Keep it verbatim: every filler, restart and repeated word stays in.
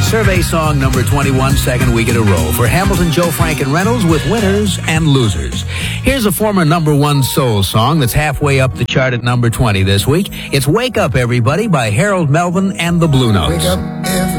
Survey song number twenty-one, second week in a row for Hamilton, Joe Frank, and Reynolds with Winners and Losers. Here's a former number one soul song that's halfway up the chart at number twenty this week. It's Wake Up Everybody by Harold Melvin and the Blue Notes. Wake up, everybody.